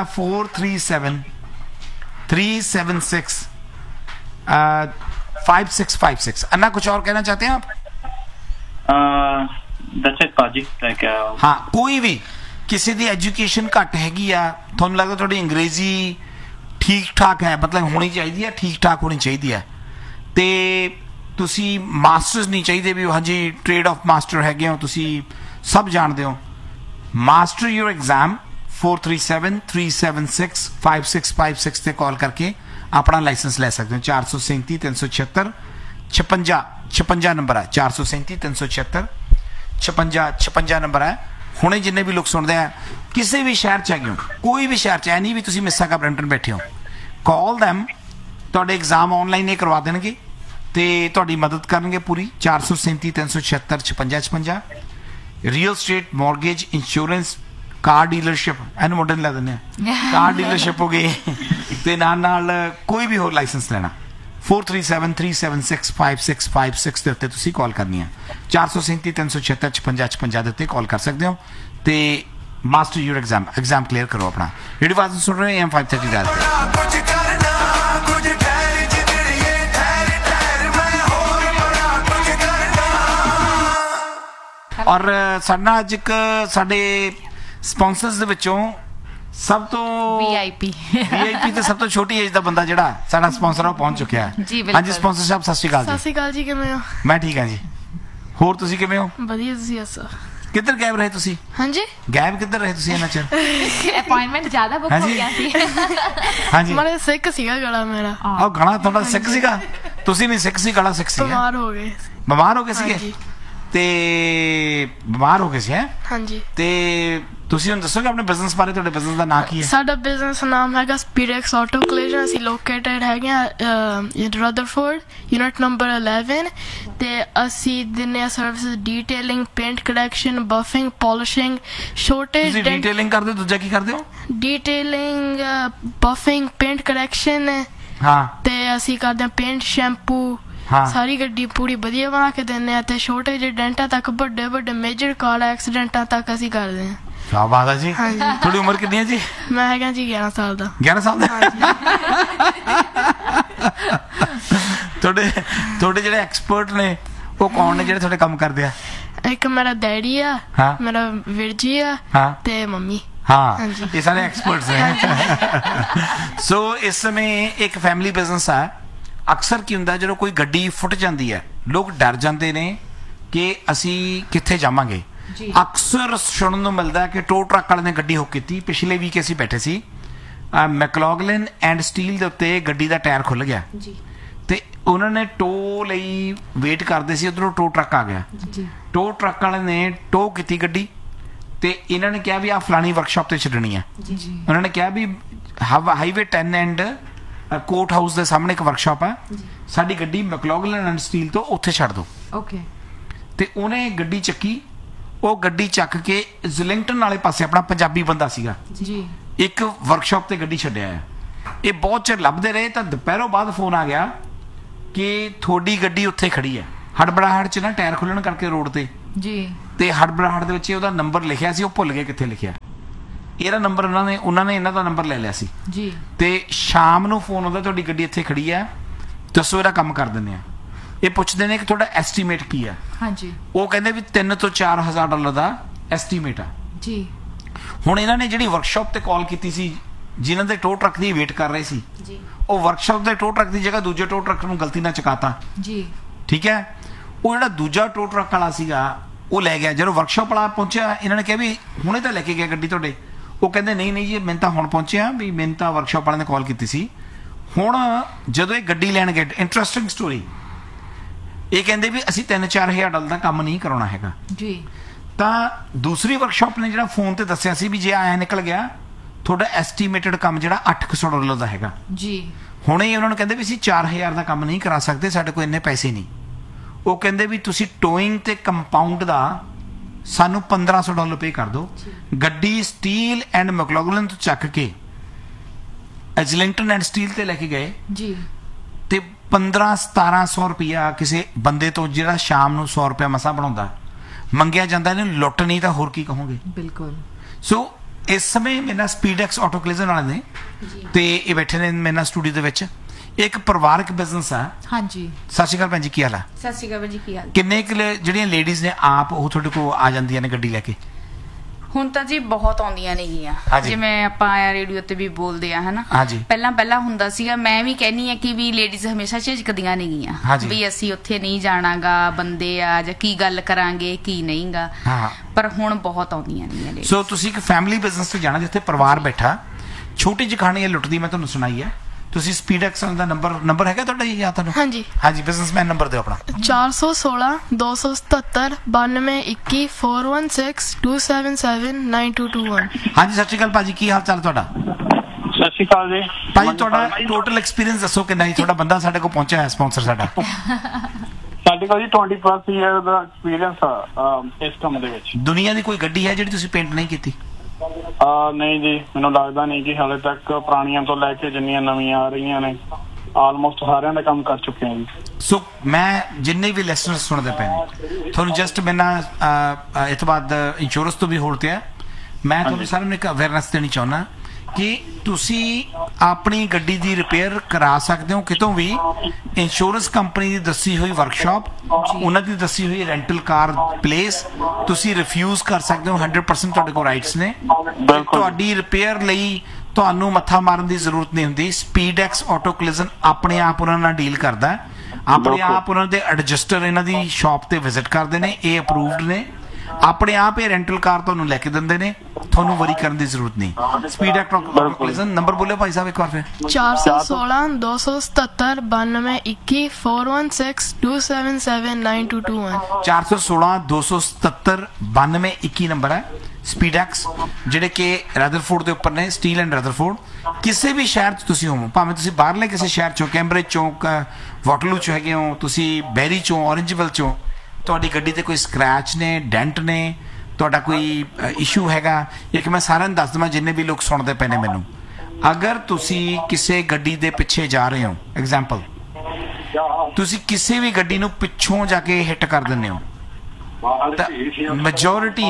[SPEAKER 1] 437-376 5656। अन्ना कुछ और कहना चाहते हैं आप?
[SPEAKER 6] That's it, Paji. Like,
[SPEAKER 1] हाँ कोई भी किसी ਦੀ ਐਜੂਕੇਸ਼ਨ ਘੱਟ ਹੈਗੀ ਆ ਤੁਹਾਨੂੰ ਲੱਗਦਾ ਤੁਹਾਡੀ ਅੰਗਰੇਜ਼ੀ ਠੀਕ ਠਾਕ ਹੈ ਮਤਲਬ ਹੋਣੀ ਚਾਹੀਦੀ ਹੈ ਠੀਕ ਠਾਕ ਹੋਣੀ ਚਾਹੀਦੀ ਹੈ ਤੇ ਤੁਸੀਂ ਮਾਸਟਰਸ ਨਹੀਂ ਚਾਹੀਦੇ ਵੀ ਹਾਂਜੀ ਟ੍ਰੇਡ ਆਫ ਮਾਸਟਰ ਹੈਗੇ ਹੋ ਤੁਸੀਂ ਸਭ ਜਾਣਦੇ ਹੋ ਮਾਸਟਰ ਯੂਰ ਐਗਜ਼ਾਮ 437-376-5656 ਤੇ ਕਾਲ ਕਰਕੇ ਆਪਣਾ ਲਾਇਸੈਂਸ ਲੈ ਸਕਦੇ ਹੋ 437-376 ਨੰਬਰ ਹੈ 437-376 ਨੰਬਰ ਹੈ ਹੁਣੇ ਜਿੰਨੇ ਵੀ ਲੋਕ ਸੁਣਦੇ ਆ ਕਿਸੇ ਵੀ ਸ਼ਹਿਰ ਚ ਹੈਗੇ ਹੋ ਕੋਈ ਵੀ ਸ਼ਹਿਰ ਚ ਐ ਨਹੀਂ ਵੀ ਤੁਸੀਂ ਮਿਸਾਗਾ ਬ੍ਰੈਂਟਨ ਬੈਠੇ ਹੋ ਕਾਲ them ਤੁਹਾਡੇ ਐਗਜ਼ਾਮ ਆਨਲਾਈਨ ਹੀ ਕਰਵਾ ਦੇਣਗੇ ਤੇ ਤੁਹਾਡੀ ਮਦਦ ਕਰਨਗੇ ਪੂਰੀ 437-376-5656 ਰੀਅਲ ਸਟੇਟ ਮੌਰਗੇਜ ਇੰਸ਼ੋਰੈਂਸ ਕਾਰ ਡੀਲਰਸ਼ਿਪ ਇਹਨੂੰ ਮੁੰਡੇ ਨੂੰ ਲੈ ਦਿੰਦੇ ਆ ਕਾਰ ਡੀਲਰਸ਼ਿਪ ਹੋ ਗਈ ਤੇ ਨਾਲ ਕੋਈ ਵੀ ਹੋਰ ਲਾਇਸੈਂਸ ਲੈਣਾ 437-376-5656 ਦੇ ਉੱਤੇ ਤੁਸੀਂ ਕਾਲ ਕਰਨੀ ਹੈ 437-376-5656 ਦੇ ਉੱਤੇ ਕਾਲ ਕਰ ਸਕਦੇ ਹੋ ਤੇ ਮਾਸਟਰ ਯੂਰ ਐਗਜ਼ਾਮ ਕਲੀਅਰ ਕਰੋ ਆਪਣਾ ਰੇਡੀਓ ਆਵਾਜ਼ ਸੁਣ ਰਹੇ ਹੋ AM 530 ਦਾ ਔਰ ਸਾਡਾ ਅੱਜ ਇੱਕ ਸਾਡੇ ਸਪਾਂਸਰਸ ਦੇ ਵਿੱਚੋਂ ਸਭ ਤੋਂ
[SPEAKER 4] VIP
[SPEAKER 1] ਤੇ ਸਭ ਤੋਂ ਛੋਟੀ ਏਜ ਦਾ ਬੰਦਾ ਜਿਹੜਾ ਸਾਡਾ ਸਪਾਂਸਰ ਉਹ ਪਹੁੰਚ ਚੁੱਕਿਆ ਹੈ
[SPEAKER 4] ਜੀ ਬਿਲਕੁਲ
[SPEAKER 1] ਹਾਂਜੀ ਸਪਾਂਸਰ ਸਾਹਿਬ ਸਤਿ ਸ਼੍ਰੀ ਅਕਾਲ
[SPEAKER 7] ਸਤਿ ਸ਼੍ਰੀ ਅਕਾਲ ਜੀ ਕਿਵੇਂ ਹੋ
[SPEAKER 1] ਮੈਂ ਠੀਕ ਹਾਂ ਜੀ ਹੋਰ ਤੁਸੀਂ ਕਿਵੇਂ ਹੋ
[SPEAKER 7] ਵਧੀਆ ਤੁਸੀਂ ਦੱਸੋ
[SPEAKER 1] ਕਿੱਧਰ ਗਾਇਬ ਰਹੇ ਤੁਸੀਂ
[SPEAKER 7] ਹਾਂਜੀ
[SPEAKER 1] ਗਾਇਬ ਕਿੱਧਰ ਰਹੇ ਤੁਸੀਂ ਇਹਨਾਂ ਚਿਰ
[SPEAKER 4] अपॉइंटमेंट ज्यादा बुक हो
[SPEAKER 1] ਹਾਂਜੀ।
[SPEAKER 4] गया थी
[SPEAKER 1] ਹਾਂਜੀ
[SPEAKER 7] ਮਾਰੇ ਸਿੱਖ ਸੀਗਾ ਗਲਾ ਮੇਰਾ
[SPEAKER 1] ਉਹ ਗਲਾ ਤੁਹਾਡਾ ਸਿੱਖ ਸੀਗਾ ਤੁਸੀਂ ਨਹੀਂ ਸਿੱਖ ਸੀ ਗਲਾ ਸਿੱਖ ਸੀ
[SPEAKER 7] ਬਿਮਾਰ ਹੋ ਗਏ
[SPEAKER 1] ਬਿਮਾਰ ਹੋ ਗਏ ਸੀਗੇ
[SPEAKER 7] ਹਾਂਜੀ।
[SPEAKER 1] ਤੇ ਬਿਮਾਰ ਹੋ ਗਏ ਸੀ ਹੈ
[SPEAKER 7] ਹਾਂਜੀ
[SPEAKER 1] ਤੇ ਤੁਸੀਂ ਹੁਣ ਦੱਸੋਗੇ ਆਪਣੇ ਬਿਜ਼ਨਸ ਬਾਰੇ ਤੁਹਾਡੇ ਬਿਜ਼ਨਸ ਦਾ ਨਾਂ ਕੀ ਹੈ
[SPEAKER 7] ਸਾਡਾ ਬਿਜ਼ਨਸ ਨਾਮ ਹੈਗਾ ਸਪੀਡੈਕਸ ਆਟੋ ਕਲੇਜਨ ਅਸੀਂ ਲੋਕੇਟਡ ਹੈਗੇ ਆ ਰਦਰਫੋਰਡ ਯੂਨਿਟ ਨੰਬਰ 11 ਤੇ ਅਸੀਂ ਦਿੰਦੇ ਆ service detailing paint correction ਬਫਿੰਗ polishing ਛੋਟੇ
[SPEAKER 1] ਤੁਸੀਂ ਡੀਟੇਲਿੰਗ ਕਰਦੇ ਹੋ ਦੂਜਾ ਕੀ ਕਰਦੇ ਹੋ
[SPEAKER 7] ਡੀਟੇਲਿੰਗ ਬਫਿੰਗ ਪੇਂਟ ਕਰੈਕਸ਼ਨ
[SPEAKER 1] ਹਾਂ
[SPEAKER 7] ਤੇ ਅਸੀਂ ਕਰਦੇ ਆ ਪੇਂਟ ਸ਼ੈਂਪੂ
[SPEAKER 1] ਹਾਂ
[SPEAKER 7] ਸਾਰੀ ਗੱਡੀ ਪੂਰੀ ਵਧੀਆ ਬਣਾ ਕੇ ਦਿੰਦੇ ਆ ਤੇ ਛੋਟੇ ਜਿਹੇ ਡੈਂਟਾਂ ਤੱਕ ਵੱਡੇ ਵੱਡੇ ਮੇਜਰ ਕਾਰ ਐਕਸੀਡੈਂਟਾਂ ਤੱਕ ਅਸੀਂ ਕਰਦੇ ਆ
[SPEAKER 1] ਕੀ ਬਾਤ ਹੈ ਜੀ
[SPEAKER 7] ਹਾਂਜੀ।
[SPEAKER 1] ਤੁਹਾਡੀ ਉਮਰ ਕਿੰਨੀ ਹੈ ਜੀ
[SPEAKER 7] ਮੈਂ ਹੈਗਾ ਜੀ 11 ਸਾਲ ਦਾ
[SPEAKER 1] 11 ਸਾਲ ਦਾ ਤੁਹਾਡੇ ਜਿਹੜੇ ਐਕਸਪਰਟ ਨੇ ਉਹ ਕੌਣ ਨੇ ਜਿਹੜੇ ਤੁਹਾਡੇ ਕੰਮ ਕਰਦੇ ਆ
[SPEAKER 7] ਇੱਕ ਮੇਰਾ ਡੈਡੀ ਆ
[SPEAKER 1] ਹਾਂ।
[SPEAKER 7] ਮੇਰਾ ਵੀਰ ਜੀ ਆ
[SPEAKER 1] ਹਾਂ
[SPEAKER 7] ਤੇ ਮੰਮੀ
[SPEAKER 1] ਹਾਂ
[SPEAKER 7] ਹਾਂਜੀ।
[SPEAKER 1] ਇਹ ਸਾਰੇ ਐਕਸਪਰਟਸ ਨੇ ਸੋ ਇਸ ਸਮੇਂ ਇੱਕ ਫੈਮਿਲੀ ਬਿਜ਼ਨਸ ਆ ਅਕਸਰ ਕੀ ਹੁੰਦਾ ਜਦੋਂ ਕੋਈ ਗੱਡੀ ਫੁੱਟ ਜਾਂਦੀ ਹੈ ਲੋਕ ਡਰ ਜਾਂਦੇ ਨੇ ਕਿ ਅਸੀਂ ਕਿੱਥੇ ਜਾਵਾਂਗੇ ਅਕਸਰ ਸੁਣਨ ਨੂੰ ਮਿਲਦਾ ਕਿ ਟੋ ਟਰੱਕ ਵਾਲੇ ਨੇ ਗੱਡੀ ਹੁੱਕ ਕੀਤੀ ਪਿਛਲੇ ਵੀਕ ਅਸੀਂ ਬੈਠੇ ਸੀ ਮੈਕਲੌਗਲਿਨ ਐਂਡ ਸਟੀਲ ਦੇ ਉੱਤੇ ਗੱਡੀ ਦਾ ਟਾਇਰ ਖੁੱਲ ਗਿਆ ਤੇ ਉਹਨਾਂ ਨੇ ਟੋ ਲਈ ਵੇਟ ਕਰਦੇ ਸੀ ਉਧਰੋਂ ਟੋ ਟਰੱਕ ਆ ਗਿਆ ਟੋ ਟਰੱਕ ਵਾਲੇ ਨੇ ਟੋ ਕੀਤੀ ਗੱਡੀ ਤੇ ਇਹਨਾਂ ਨੇ ਕਿਹਾ ਵੀ ਆ ਫਲਾਣੀ ਵਰਕਸ਼ਾਪ ਤੇ ਛੱਡਣੀ ਹੈ ਉਹਨਾਂ ਨੇ ਕਿਹਾ ਵੀ ਹਾਈਵੇ 10 ਐਂਡ ਕੋਰਟ ਹਾਊਸ ਦੇ ਸਾਹਮਣੇ ਇੱਕ ਵਰਕਸ਼ਾਪ ਹੈ ਸਾਡੀ ਗੱਡੀ ਮੈਕਲੌਗਲਿਨ ਐਂਡ ਸਟੀਲ ਤੋਂ ਉੱਥੇ ਛੱਡ ਦਿਓ
[SPEAKER 4] ओके
[SPEAKER 1] ਤੇ ਉਹਨੇ ਗੱਡੀ ਚੱਕੀ ਉਹ ਗੱਡੀ ਚੱਕ ਕੇ ਜ਼ਲਿੰਗਟਨ ਵਾਲੇ ਪਾਸੇ ਆਪਣਾ ਪੰਜਾਬੀ ਬੰਦਾ ਸੀਗਾ
[SPEAKER 4] जी
[SPEAKER 1] ਇੱਕ ਵਰਕਸ਼ਾਪ ਤੇ ਗੱਡੀ ਛੱਡਿਆ ਹੈ ਇਹ ਬਹੁਤ ਚਿਰ ਲੱਭਦੇ ਰਹੇ ਤਾਂ ਦੁਪਹਿਰੋਂ ਬਾਅਦ ਫੋਨ ਆ ਗਿਆ ਕਿ ਤੁਹਾਡੀ ਗੱਡੀ ਉੱਥੇ ਖੜੀ ਹੈ ਹੜਬੜਾਹਟ ਚ ਨਾ ਟਾਇਰ ਖੁੱਲਣ ਕਰਕੇ ਰੋਡ ਤੇ
[SPEAKER 4] जी
[SPEAKER 1] ਤੇ ਹੜਬੜਾਹਟ ਦੇ ਵਿੱਚ ਉਹਦਾ ਨੰਬਰ ਲਿਖਿਆ ਸੀ ਉਹ ਭੁੱਲ ਗਏ ਕਿੱਥੇ ਲਿਖਿਆ ਇਹਦਾ ਨੰਬਰ ਉਹਨਾਂ ਨੇ ਇਹਨਾਂ ਦਾ ਨੰਬਰ ਲੈ ਲਿਆ ਸੀ
[SPEAKER 4] जी
[SPEAKER 1] ਤੇ ਸ਼ਾਮ ਨੂੰ ਫੋਨ ਆਉਂਦਾ ਤੁਹਾਡੀ ਗੱਡੀ ਇੱਥੇ ਖੜੀ ਹੈ ਦੱਸੋ ਇਹਦਾ ਕੰਮ ਕਰ ਦਿੰਦੇ ਆ ਇਹ ਪੁੱਛਦੇ ਨੇ ਕਿ ਤੁਹਾਡਾ ਐਸਟੀਮੇਟ ਕੀ ਹੈ
[SPEAKER 4] हाँ जी
[SPEAKER 1] ਉਹ ਕਹਿੰਦੇ ਵੀ 3 ਤੋਂ 4,000 ਡਾਲਰ ਦਾ ਐਸਟੀਮੇਟ ਆ
[SPEAKER 4] जी
[SPEAKER 1] ਹੁਣ ਇਹਨਾਂ ਨੇ ਜਿਹੜੀ ਵਰਕਸ਼ਾਪ ਤੇ ਕਾਲ ਕੀਤੀ ਸੀ ਜਿਨ੍ਹਾਂ ਦੇ ਟੋ ਟਰੱਕ ਦੀ ਵੇਟ ਕਰ ਰਹੇ ਸੀ
[SPEAKER 4] जी
[SPEAKER 1] ਉਹ ਵਰਕਸ਼ਾਪ ਦੇ ਟੋ ਟਰੱਕ ਦੀ ਜਗ੍ਹਾ ਦੂਜੇ ਟੋ ਟਰੱਕ ਨੂੰ ਗਲਤੀ ਨਾਲ ਚਕਾਤਾ
[SPEAKER 4] जी
[SPEAKER 1] ਠੀਕ ਹੈ ਉਹ ਜਿਹੜਾ ਦੂਜਾ ਟੋ ਟਰੱਕ ਵਾਲਾ ਸੀਗਾ ਉਹ ਲੈ ਗਿਆ ਜਦੋਂ ਵਰਕਸ਼ਾਪ ਵਾਲਾ ਪਹੁੰਚਿਆ ਇਹਨਾਂ ਨੇ ਕਿਹਾ ਵੀ ਹੁਣੇ ਤਾਂ ਲੈ ਕੇ ਗਿਆ ਗੱਡੀ ਤੁਹਾਡੇ ਉਹ ਕਹਿੰਦੇ ਨਹੀਂ ਜੀ ਮੈਂ ਤਾਂ ਹੁਣ ਪਹੁੰਚਿਆ ਵੀ ਮੈਨੂੰ ਤਾਂ ਵਰਕਸ਼ਾਪ ਵਾਲਿਆਂ ਨੇ ਕਾਲ ਕੀਤੀ ਸੀ ਹੁਣ ਜਦੋਂ ਇਹ ਗੱਡੀ ਲੈਣ ਗਏ ਇੰਟਰਸਟਿੰਗ ਸਟੋਰੀ ਇਹ ਕਹਿੰਦੇ ਵੀ ਅਸੀਂ 3-4 ਡਾਲਰ ਦਾ ਕੰਮ ਨਹੀਂ ਕਰਾਉਣਾ ਹੈਗਾ
[SPEAKER 4] जी
[SPEAKER 1] ਤਾਂ ਦੂਸਰੀ ਵਰਕਸ਼ਾਪ ਨੇ ਜਿਹੜਾ ਫੋਨ ਤੇ ਦੱਸਿਆ ਸੀ ਵੀ ਜੇ ਆਇਆ ਨਿਕਲ ਗਿਆ ਤੁਹਾਡਾ ਐਸਟੀਮੇਟਡ ਕੰਮ ਜਿਹੜਾ 800 ਡਾਲਰ ਦਾ ਹੈਗਾ
[SPEAKER 4] जी
[SPEAKER 1] ਹੁਣੇ ਉਹਨਾਂ ਨੂੰ ਕਹਿੰਦੇ ਵੀ ਅਸੀਂ 4,000 ਦਾ ਕੰਮ ਨਹੀਂ ਕਰਾ ਸਕਦੇ ਸਾਡੇ ਕੋਲ ਇੰਨੇ ਪੈਸੇ ਨਹੀਂ ਉਹ ਕਹਿੰਦੇ ਵੀ ਤੁਸੀਂ ਟੋਇੰਗ ਤੇ ਕੰਪਾਊਂਡ ਦਾ ਸਾਨੂੰ $1500 ਪੇ ਕਰ ਦਿਓ। ਗੱਡੀ ਸਟੀਲ ਐਂਡ ਮੈਕਲੋਗਲਨ ਤੋਂ ਚੱਕ ਕੇ ਐਜਲਿੰਗਟਨ ਐਂਡ ਸਟੀਲ ਤੇ ਲੈ ਕੇ ਗਏ
[SPEAKER 4] ਜੀ
[SPEAKER 1] ਤੇ 1500-1700 ਰੁਪਇਆ ਕਿਸੇ ਬੰਦੇ ਤੋਂ ਜਿਹੜਾ ਸ਼ਾਮ ਨੂੰ 100 ਰੁਪਇਆ ਮਸਾਂ ਬਣਾਉਂਦਾ ਮੰਗਿਆ ਜਾਂਦਾ। ਇਹਨੂੰ ਲੁੱਟ ਨਹੀਂ ਤਾਂ ਹੋਰ ਕੀ ਕਹੋਗੇ।
[SPEAKER 4] ਬਿਲਕੁਲ।
[SPEAKER 1] ਸੋ ਇਸ ਸਮੇਂ ਮੇਰੇ ਨਾਲ ਸਪੀਡਐਕਸ ਆਟੋ ਕਲੇਜ਼ਨ ਵਾਲੇ ਨੇ ਤੇ ਇਹ ਬੈਠੇ ਨੇ ਮੇਰੇ ਨਾਲ ਸਟੂਡੀਓ ਦੇ ਵਿੱਚ। ਇੱਕ ਪਰਿਵਾਰਕ ਬਿਜ਼ਨਸ ਆ।
[SPEAKER 4] ਹਾਂਜੀ
[SPEAKER 1] ਸਤਿ ਸ਼੍ਰੀ ਅਕਾਲ ਭੈਣ ਜੀ, ਕੀ ਹਾਲ ਆ?
[SPEAKER 8] ਸਤਿ ਸ਼੍ਰੀ ਅਕਾਲ ਜੀ, ਕੀ ਹਾਲ?
[SPEAKER 1] ਕਿੰਨੇ ਕੁ ਜਿਹੜੀਆਂ ਲੇਡੀਜ਼ ਨੇ ਆਪ ਉਹ ਤੁਹਾਡੇ ਕੋਲ ਆ ਜਾਂਦੀਆਂ ਨੇ ਗੱਡੀ ਲੈ ਕੇ?
[SPEAKER 8] ਹੁਣ ਤਾਂ ਜੀ ਬਹੁਤ ਆਉਂਦੀਆਂ ਨੇਗੀਆਂ,
[SPEAKER 1] ਹਾਂਜੀ।
[SPEAKER 8] ਜਿਵੇਂ ਆਪਾਂ ਰੇਡੀਓ ਤੇ ਵੀ ਬੋਲਦੇ ਆ ਹਨਾ।
[SPEAKER 1] ਹਾਂਜੀ।
[SPEAKER 8] ਪਹਿਲਾਂ ਹੁੰਦਾ ਸੀਗਾ, ਮੈਂ ਵੀ ਕਹਿੰਨੀ ਆ ਕਿ ਵੀ ਲੇਡੀਜ਼ ਹਮੇਸ਼ਾ ਝਿਜਕਦੀਆਂ ਨੇਗੀਆਂ
[SPEAKER 1] ਹਾਂਜੀ।
[SPEAKER 8] ਵੀ ਅਸੀਂ ਉੱਥੇ ਨਹੀਂ ਜਾਣਾਗਾ, ਬੰਦੇ ਆ ਜਾਂ ਕੀ ਗੱਲ ਕਰਾਂਗੇ ਕੀ ਨਹੀਂਗਾ।
[SPEAKER 1] ਹਾਂ।
[SPEAKER 8] ਪਰ ਹੁਣ ਬਹੁਤ ਆਉਂਦੀਆਂ ਨੇਗੀਆਂ ladies।
[SPEAKER 1] ਸੋ ਤੁਸੀਂ ਇੱਕ ਫੈਮਿਲੀ ਬਿਜ਼ਨਸ ਤੋਂ ਜਾਣਾ ਜਿੱਥੇ ਪਰਿਵਾਰ ਬੈਠਾ। ਛੋਟੀ ਜਿਹੀ ਕਹਾਣੀ ਲੁੱਟਦੀ ਮੈਂ ਤੁਹਾਨੂੰ ਸੁਣਾਈ ਹੈ। ਤੁਸੀਂ ਸਪੀਡਐਕਸ ਦਾ ਨੰਬਰ ਹੈਗਾ ਤੁਹਾਡਾ ਜੀ ਯਾਦ ਤੁਹਾਨੂੰ?
[SPEAKER 7] ਹਾਂਜੀ।
[SPEAKER 1] ਹਾਂਜੀ, ਬਿਜ਼ਨਸਮੈਨ ਨੰਬਰ ਦਿਓ ਆਪਣਾ।
[SPEAKER 7] 416 277 92 21 416 277 9221।
[SPEAKER 1] ਹਾਂਜੀ, ਸਤਿ ਸ਼੍ਰੀ ਅਕਾਲ ਭਾਜੀ, ਕੀ ਹਾਲ ਚਾਲ ਤੁਹਾਡਾ?
[SPEAKER 5] ਸਤਿ ਸ਼੍ਰੀ ਅਕਾਲ ਜੀ
[SPEAKER 1] ਭਾਜੀ ਤੁਹਾਡਾ ਟੋਟਲ ਐਕਸਪੀਰੀਅੰਸ ਦੱਸੋ ਕਿੰਨਾ ਜੀ? ਤੁਹਾਡਾ ਬੰਦਾ ਸਾਡੇ ਕੋਲ ਪਹੁੰਚਿਆ ਹੈ, ਸਪਾਂਸਰ ਸਾਡਾ।
[SPEAKER 5] ਸਾਡੇ ਕੋਲ ਜੀ 20+ ਈਅਰ ਦਾ ਐਕਸਪੀਰੀਅੰਸ ਆ ਇਸ ਕੰਮ ਦੇ ਵਿੱਚ।
[SPEAKER 1] ਦੁਨੀਆ ਦੀ ਕੋਈ ਗੱਡੀ ਹੈ ਜਿਹੜੀ ਤੁਸੀਂ ਪੇਂਟ ਨਹੀਂ ਕੀਤੀ?
[SPEAKER 5] ਨਹੀਂ ਜੀ, ਮੈਨੂੰ ਲੱਗਦਾ ਨਹੀਂ ਕਿ ਹਾਲੇ ਤੱਕ ਪੁਰਾਣੀਆਂ ਤੋਂ ਲੈ ਕੇ ਜਿੰਨੀਆਂ ਨਵੀਆਂ ਆ ਰਹੀਆਂ ਨੇ ਆਲਮੋਸਟ ਸਾਰਿਆਂ ਦਾ ਕੰਮ ਕਰ ਚੁੱਕੇ ਹਾਂ ਜੀ।
[SPEAKER 1] ਸੋ ਮੈਂ ਜਿੰਨੇ ਵੀ ਲੈਸਨਰਸ ਸੁਣਦੇ ਪਏ ਨੇ ਤੁਹਾਨੂੰ ਜਸਟ ਮੈਨਾਂ ਇਹ ਤੋਂ ਬਾਅਦ ਇੰਸ਼ੋਰੈਂਸ ਤੋਂ ਵੀ ਹੋਲ ਤੇ ਆ, ਮੈਂ ਤੁਹਾਨੂੰ ਸਾਰਿਆਂ ਨੂੰ ਇੱਕ ਅਵੇਅਰਨੈਸ ਦੇਣੀ ਚਾਹੁੰਦਾ ਕਿ ਤੁਸੀਂ ਆਪਣੀ ਗੱਡੀ ਦੀ ਰਿਪੇਅਰ ਕਰਾ ਸਕਦੇ ਹੋ ਕਿਤੋਂ ਵੀ। ਇੰਸ਼ੋਰੈਂਸ ਕੰਪਨੀ ਦੀ ਦੱਸੀ ਹੋਈ ਵਰਕਸ਼ਾਪ, ਉਹਨਾਂ ਦੀ ਦੱਸੀ ਹੋਈ ਰੈਂਟਲ ਕਾਰ ਪਲੇਸ ਤੁਸੀਂ ਰਿਫਿਊਜ਼ ਕਰ ਸਕਦੇ ਹੋ। 100% ਤੁਹਾਡੇ ਕੋਲ ਰਾਈਟਸ ਨੇ। ਤੁਹਾਡੀ ਰਿਪੇਅਰ ਲਈ ਤੁਹਾਨੂੰ ਮੱਥਾ ਮਾਰਨ ਦੀ ਜ਼ਰੂਰਤ ਨਹੀਂ ਹੁੰਦੀ। ਸਪੀਡਐਕਸ ਆਟੋ ਕਲਿਜ਼ਨ ਆਪਣੇ ਆਪ ਉਹਨਾਂ ਨਾਲ ਡੀਲ ਕਰਦਾ, ਆਪਣੇ ਆਪ ਉਹਨਾਂ ਦੇ ਐਡਜਸਟਰ ਇਹਨਾਂ ਦੀ ਸ਼ਾਪ ਤੇ ਵਿਜ਼ਿਟ ਕਰਦੇ ਨੇ, ਇਹ ਅਪਰੂਵਡ ਨੇ, ਆਪਣੇ ਆਪ ਇਹ ਰੈਂਟਲ ਕਾਰ ਤੁਹਾਨੂੰ ਲੈ ਕੇ ਦਿੰਦੇ ਨੇ, ਤੁਹਾਨੂੰ ਵਰੀ ਕਰਨ ਦੀ ਜ਼ਰੂਰਤ ਨਹੀਂ। ਸਪੀਡਐਕਸ ਆਟੋ ਕਲਿਜ਼ਨ ਨੰਬਰ ਬੋਲਿਓ ਭਾਈ ਸਾਹਿਬ ਇੱਕ ਵਾਰ ਫਿਰ।
[SPEAKER 7] 416 277 92 21 416 277 9221।
[SPEAKER 1] 416 277 92 21 ਨੰਬਰ ਹੈ ਸਪੀਡਐਕਸ, ਜਿਹੜੇ ਕਿ ਰੈਦਰਫੋਰਡ ਦੇ ਉੱਪਰ ਨੇ, ਸਟੀਲ ਐਂਡ ਰੈਦਰਫੋਰਡ। ਕਿਸੇ ਵੀ ਸ਼ਹਿਰ 'ਚ ਤੁਸੀਂ ਹੋਵੋ, ਭਾਵੇਂ ਤੁਸੀਂ ਬਾਹਰਲੇ ਕਿਸੇ ਸ਼ਹਿਰ 'ਚੋਂ, ਕੈਂਬਰਿਜ ਚੋਂ, ਵਾਟਰਲੂ 'ਚ ਹੈਗੇ ਹੋ, ਤੁਸੀਂ ਬੈਰੀ 'ਚੋਂ, ਔਰੰਜਵਿਲ 'ਚੋਂ, ਤੁਹਾਡੀ ਗੱਡੀ ਤੇ ਕੋਈ ਸਕ੍ਰੈਚ ਨੇ, ਡੈਂਟ ਨੇ, ਤੁਹਾਡਾ ਕੋਈ ਇਸ਼ੂ ਹੈਗਾ, ਇੱਕ ਮੈਂ ਸਾਰਿਆਂ ਨੂੰ ਦੱਸ ਦੇਵਾਂ ਜਿੰਨੇ ਵੀ ਲੋਕ ਸੁਣਦੇ ਪਏ ਨੇ ਮੈਨੂੰ, ਅਗਰ ਤੁਸੀਂ ਕਿਸੇ ਗੱਡੀ ਦੇ ਪਿੱਛੇ ਜਾ ਰਹੇ ਹੋ, ਐਗਜ਼ਾਮਪਲ ਤੁਸੀਂ ਕਿਸੇ ਵੀ ਗੱਡੀ ਨੂੰ ਪਿੱਛੋਂ ਜਾ ਕੇ ਹਿੱਟ ਕਰ ਦਿੰਦੇ ਹੋ, ਤਾਂ ਮੈਜੋਰਿਟੀ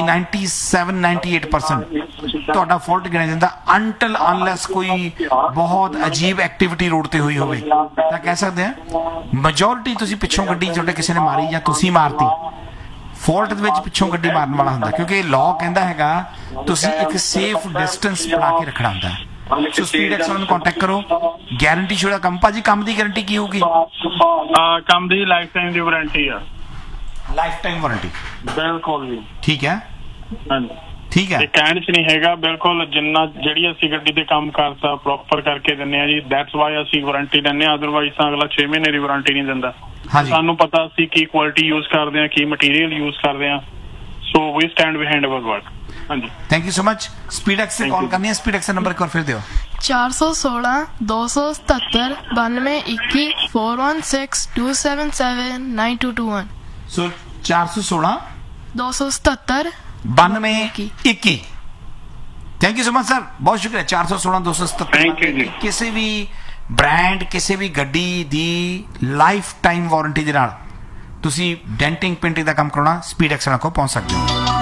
[SPEAKER 1] 97-98% ਤੁਹਾਡਾ ਫਾਲਟ ਗਿਣਿਆ ਜਾਂਦਾ, ਅਨਟਿਲ ਅਨਲੈਸ ਕੋਈ ਬਹੁਤ ਅਜੀਬ ਐਕਟੀਵਿਟੀ ਰੋਡ ਤੇ ਹੋਈ ਹੋਵੇ ਤਾਂ ਕਹਿ ਸਕਦੇ ਆ ਮੈਜੋਰਿਟੀ ਤੁਸੀਂ ਪਿੱਛੋਂ ਗੱਡੀ ਤੁਹਾਡੇ ਕਿਸੇ ਨੇ ਮਾਰੀ ਜਾਂ ਤੁਸੀਂ ਮਾਰਤੀ, ਫਾਲਟ ਦੇ ਵਿੱਚ ਪਿੱਛੋਂ ਗੱਡੀ ਮਾਰਨ ਵਾਲਾ ਹੁੰਦਾ, ਕਿਉਂਕਿ ਲਾਅ ਕਹਿੰਦਾ ਹੈਗਾ ਤੁਸੀਂ ਇੱਕ ਸੇਫ ਡਿਸਟੈਂਸ ਬਣਾ ਕੇ ਰੱਖਣਾ ਹੁੰਦਾ। ਸੋ ਸਪੀਡਐਕਸ ਨੂੰ ਕੰਟੈਕਟ ਕਰੋ। ਗਾਰੰਟੀ ਸ਼ੁਦਾ ਕੰਮ। ਭਾਜੀ ਕੰਮ ਦੀ ਗਾਰੰਟੀ ਕੀ ਹੋਊਗੀ?
[SPEAKER 5] ਕੰਮ ਦੀ ਲਾਈਫ ਟਾਈਮ ਦੀ ਵਾਰੰਟੀ ਆ।
[SPEAKER 1] Life time warranty?
[SPEAKER 5] ਬਿਲਕੁਲ ਜੀ।
[SPEAKER 1] ਠੀਕ ਹੈ,
[SPEAKER 5] ਹਾਂਜੀ
[SPEAKER 1] ਠੀਕ ਹੈ।
[SPEAKER 5] ਇਹ ਕਹਿਣ 'ਚ ਨਹੀਂ ਹੈਗਾ, ਬਿਲਕੁਲ ਜਿੰਨਾ ਜਿਹੜੀ ਅਸੀਂ ਗੱਡੀ ਦੇ ਕੰਮ ਕਰਤਾ ਪ੍ਰੋਪਰ ਕਰਕੇ ਦਿੰਦੇ ਆ ਜੀ। ਦੈਟਸ ਵਾਈ ਅਸੀਂ ਵਾਰੰਟੀ ਦਿੰਦੇ ਆ, ਅਦਰਵਾਈਜ਼ ਤਾਂ ਅਗਲਾ 6 ਮਹੀਨੇ ਦੀ ਵਾਰੰਟੀ ਨਹੀਂ ਦਿੰਦਾ। ਸਾਨੂੰ ਪਤਾ ਅਸੀਂ ਕੀ ਕੁਆਲਿਟੀ ਯੂਜ਼ ਕਰਦੇ ਆ, ਕੀ ਮਟੀਰੀਅਲ ਯੂਜ਼ ਕਰਦੇ ਆ। ਸੋ ਵੀ ਸਟੈਂਡ ਬਿਹਾਈਂਡ ਆਵਰ ਵਰਕ। ਹਾਂਜੀ, ਥੈਂਕ
[SPEAKER 1] ਯੂ ਸੋ ਮਚ। ਸਪੀਡਐਕਸ ਤੇ ਕਾਲ ਕਰਨੀ ਹੈ। ਸਪੀਡਐਕਸ ਦਾ ਨੰਬਰ ਇੱਕ ਵਾਰ ਫਿਰ ਦਿਓ।
[SPEAKER 7] 416 277 92 21 416 277 9221।
[SPEAKER 1] ਸੋ 416
[SPEAKER 7] 277
[SPEAKER 1] 92 21। Thank you so much sir, ਬਹੁਤ ਸ਼ੁਕਰੀਆ। 416 277। ਕਿਸੇ ਵੀ ਬ੍ਰਾਂਡ, ਕਿਸੇ ਵੀ ਗੱਡੀ ਦੀ ਲਾਈਫ ਟਾਈਮ ਵਾਰੰਟੀ ਦੇ ਨਾਲ ਤੁਸੀਂ ਡੈਂਟਿੰਗ ਪੇਂਟਿੰਗ ਦਾ ਕੰਮ ਕਰਾਉਣਾ, ਸਪੀਡਐਕਸ ਨਾਲ ਕੋ ਪਹੁੰਚ ਸਕਦੇ ਹੋ।